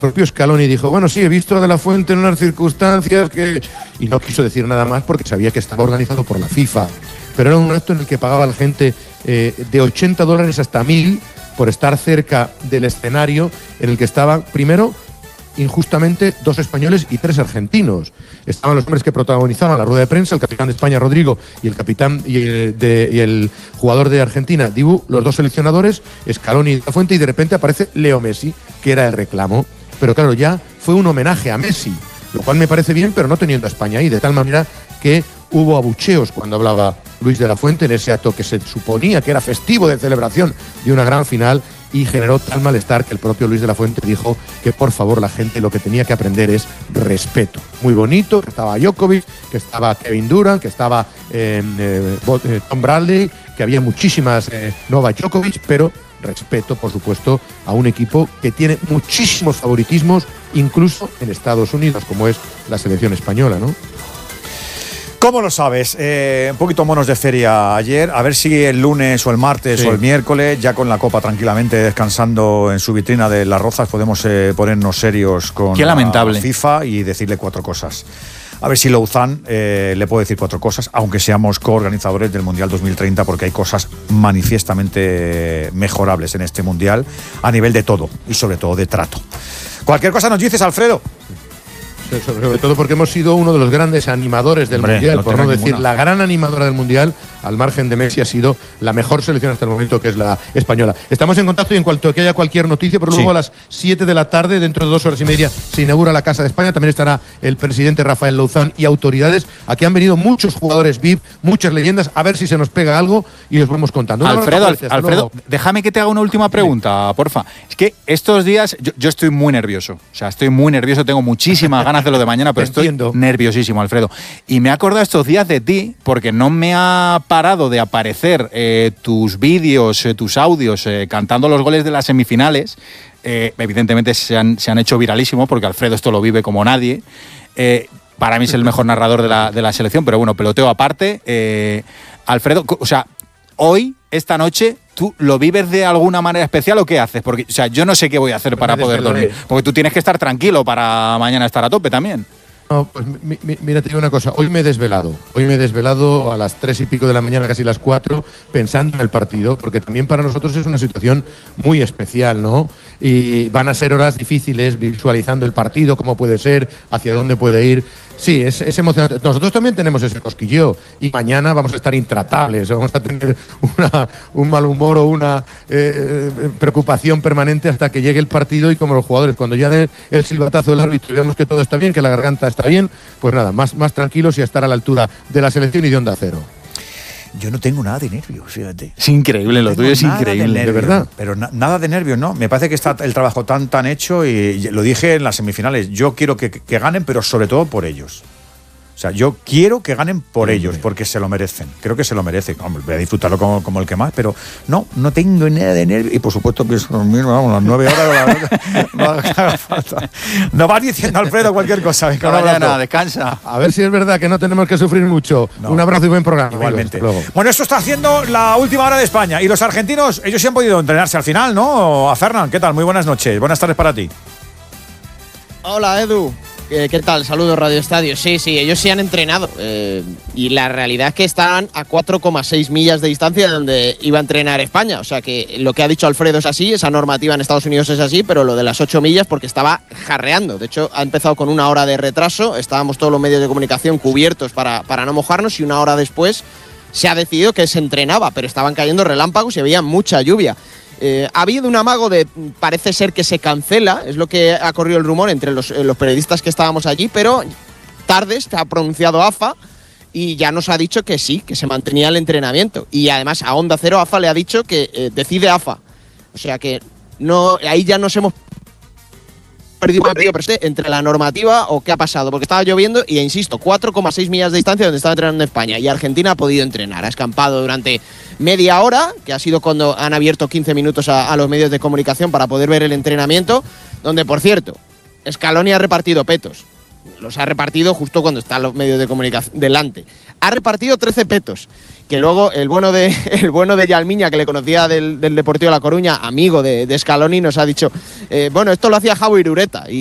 propio Scaloni dijo, bueno, sí, he visto a De la Fuente en unas circunstancias que... Y no quiso decir nada más porque sabía que estaba organizado por la FIFA. Pero era un acto en el que pagaba a la gente de $80 hasta 1.000 por estar cerca del escenario en el que estaban, primero, injustamente 2 españoles y 3 argentinos. Estaban los hombres que protagonizaban la rueda de prensa, el capitán de España, Rodrigo, y el capitán y el jugador de Argentina, Dibu, los 2 seleccionadores, Scaloni y De la Fuente, y de repente aparece Leo Messi, que era el reclamo. Pero claro, ya fue un homenaje a Messi, lo cual me parece bien, pero no teniendo a España ahí, de tal manera que hubo abucheos cuando hablaba Luis de la Fuente en ese acto que se suponía que era festivo de celebración de una gran final, y generó tal malestar que el propio Luis de la Fuente dijo que por favor la gente lo que tenía que aprender es respeto. Muy bonito, que estaba Djokovic, que estaba Kevin Durant, que estaba Tom Bradley, que había muchísimas Novak Djokovic, pero respeto, por supuesto, a un equipo que tiene muchísimos favoritismos, incluso en Estados Unidos, como es la selección española, ¿no? ¿Cómo lo sabes? Un poquito monos de feria ayer. A ver si el lunes o el martes o el miércoles, ya con la Copa tranquilamente descansando en su vitrina de Las Rozas, podemos ponernos serios con la FIFA y decirle 4 cosas. A ver si Louzán le puedo decir 4 cosas, aunque seamos coorganizadores del Mundial 2030, porque hay cosas manifiestamente mejorables en este Mundial a nivel de todo y sobre todo de trato. Cualquier cosa nos dices, Alfredo. Sobre todo porque hemos sido uno de los grandes animadores del Mundial, por no decir la gran animadora del Mundial, al margen de Messi, ha sido la mejor selección hasta el momento, que es la española. Estamos en contacto y en cuanto que haya cualquier noticia, pero luego a las 7 de la tarde, dentro de 2 horas y media, se inaugura la Casa de España. También estará el presidente Rafael Louzán y autoridades. Aquí han venido muchos jugadores VIP, muchas leyendas, a ver si se nos pega algo y os vamos contando. Alfredo, déjame que te haga una última pregunta, porfa. Es que estos días yo estoy muy nervioso. O sea, estoy muy nervioso, tengo muchísimas ganas de lo de mañana, pero estoy nerviosísimo, Alfredo. Y me he acordado estos días de ti, porque no me ha parado de aparecer tus vídeos, tus audios cantando los goles de las semifinales. Evidentemente se han hecho viralísimos, porque Alfredo esto lo vive como nadie. Para mí es el mejor narrador de la selección, pero bueno, peloteo aparte. Alfredo, o sea, hoy, esta noche, ¿tú lo vives de alguna manera especial o qué haces? Porque, o sea, yo no sé qué voy a hacer para poder dormir. Porque tú tienes que estar tranquilo para mañana estar a tope también. No, pues mira, te digo una cosa. Hoy me he desvelado a las 3 y pico de la mañana, casi las 4, pensando en el partido, porque también para nosotros es una situación muy especial, ¿no? Y van a ser horas difíciles visualizando el partido, cómo puede ser, hacia dónde puede ir. Sí, es emocionante. Nosotros también tenemos ese cosquilleo y mañana vamos a estar intratables, vamos a tener un mal humor o una preocupación permanente hasta que llegue el partido, y como los jugadores, cuando ya dé el silbatazo del árbitro y vemos que todo está bien, que la garganta está bien, pues nada, más tranquilos y a estar a la altura de la selección y de Onda Cero. Yo no tengo nada de nervios, fíjate. Es increíble, lo tuyo es increíble. De verdad. Pero nada de nervios, ¿no? Me parece que está el trabajo tan hecho, y lo dije en las semifinales. Yo quiero que ganen, pero sobre todo por ellos. O sea, yo quiero que ganen por ellos, porque se lo merecen. Creo que se lo merecen. Hombre, voy a disfrutarlo como el que más, pero no tengo nada de nervios. Y por supuesto pienso dormir, vamos, las 9 horas no haga falta. Nos vas diciendo, Alfredo, cualquier cosa. Venga, mañana, descansa. A ver si es verdad que no tenemos que sufrir mucho. Un abrazo y buen programa. Igualmente. Bueno, esto está haciendo la última hora de España. Y los argentinos, ellos sí han podido entrenarse al final, ¿no? A Fernán, ¿qué tal? Muy buenas noches. Buenas tardes para ti. Hola, Edu. ¿Qué tal? Saludos, Radio Estadio. Sí, ellos sí han entrenado. Y la realidad es que están a 4,6 millas de distancia de donde iba a entrenar España. O sea que lo que ha dicho Alfredo es así, esa normativa en Estados Unidos es así, pero lo de las 8 millas porque estaba jarreando. De hecho, ha empezado con 1 hora de retraso. Estábamos todos los medios de comunicación cubiertos para no mojarnos, y 1 hora después se ha decidido que se entrenaba, pero estaban cayendo relámpagos y había mucha lluvia. Ha habido un amago de, parece ser que se cancela, es lo que ha corrido el rumor entre los periodistas que estábamos allí, pero tarde se ha pronunciado AFA y ya nos ha dicho que sí, que se mantenía el entrenamiento. Y además a Onda Cero AFA le ha dicho que decide AFA. O sea que no, ahí ya nos hemos perdido entre la normativa o qué ha pasado, porque estaba lloviendo y, insisto, 4,6 millas de distancia donde estaba entrenando España, y Argentina ha podido entrenar. Ha escampado durante media hora, que ha sido cuando han abierto 15 minutos a los medios de comunicación para poder ver el entrenamiento, donde, por cierto, Scaloni ha repartido petos. Los ha repartido justo cuando están los medios de comunicación delante. Ha repartido 13 petos. que luego el bueno de Yalmiña, que le conocía del Deportivo de La Coruña, amigo de Scaloni, nos ha dicho, bueno, esto lo hacía Javo Irureta.